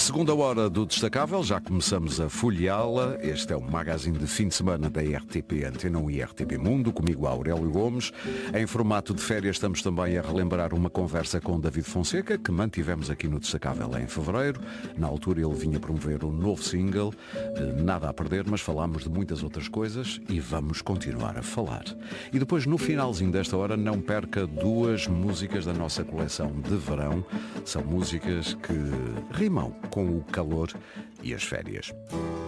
Segunda hora do Destacável, já começamos a folheá-la. Este é o magazine de fim de semana da RTP Antena 1 e RTP Mundo, comigo Aurélio Gomes. Em formato de férias estamos também a relembrar uma conversa com David Fonseca, que mantivemos aqui no Destacável em fevereiro. Na altura ele vinha promover um novo single, Nada a Perder, mas falámos de muitas outras coisas e vamos continuar a falar. E depois, no finalzinho desta hora, não perca duas músicas da nossa coleção de verão. São músicas que rimam com o calor e as férias.